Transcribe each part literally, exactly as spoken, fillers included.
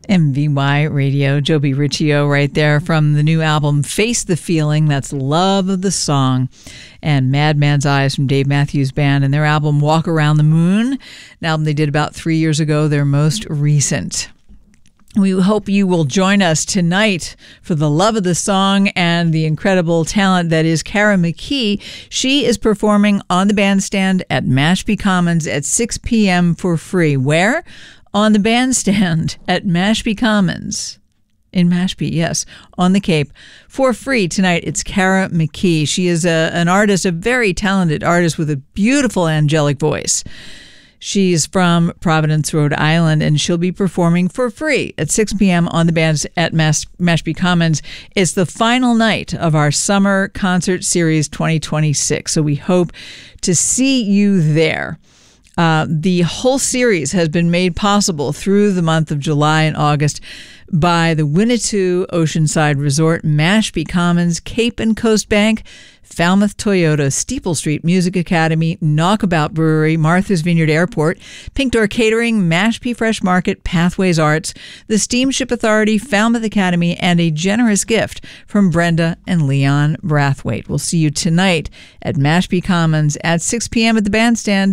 M V Y Radio, Joby Riccio right there from the new album Face the Feeling. That's Love of the Song. And Madman's Eyes from Dave Matthews Band and their album Walk Around the Moon, an album they did about three years ago, their most recent. We hope you will join us tonight for the love of the song and the incredible talent that is Kara McKee. She is performing on the bandstand at Mashpee Commons at six p.m. for free. Where? On the bandstand at Mashpee Commons. In Mashpee, yes, on the Cape, for free tonight. It's Kara McKee. She is a, an artist, a very talented artist with a beautiful angelic voice. She's from Providence, Rhode Island, and she'll be performing for free at six p.m. on the bands at Mas- Mashpee Commons. It's the final night of our Summer Concert Series twenty twenty-six, so we hope to see you there. Uh, the whole series has been made possible through the month of July and August by the Winnetou Oceanside Resort, Mashpee Commons, Cape and Coast Bank, Falmouth Toyota, Steeple Street Music Academy, Knockabout Brewery, Martha's Vineyard Airport, Pink Door Catering, Mashpee Fresh Market, Pathways Arts, the Steamship Authority, Falmouth Academy, and a generous gift from Brenda and Leon Brathwaite. We'll see you tonight at Mashpee Commons at six p.m. at the bandstand.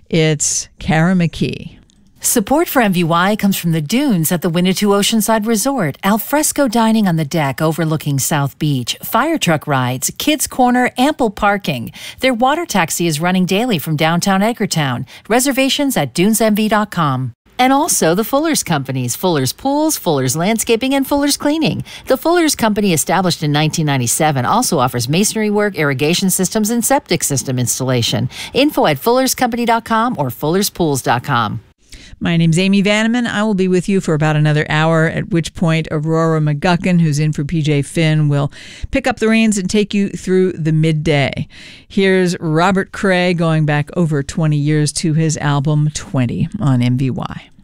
It's Kara McKee. Support for M V Y comes from the dunes at the Winnetou Oceanside Resort, alfresco dining on the deck overlooking South Beach, fire truck rides, kids' corner, ample parking. Their water taxi is running daily from downtown Edgartown. Reservations at dunes m v dot com. And also the Fuller's Companies, Fuller's Pools, Fuller's Landscaping, and Fuller's Cleaning. The Fuller's Company, established in nineteen ninety-seven, also offers masonry work, irrigation systems, and septic system installation. Info at fullers company dot com or fullers pools dot com. My name's Amy Vanneman. I will be with you for about another hour, at which point Aurora McGuckin, who's in for P J Finn, will pick up the reins and take you through the midday. Here's Robert Cray going back over twenty years to his album twenty on M V Y.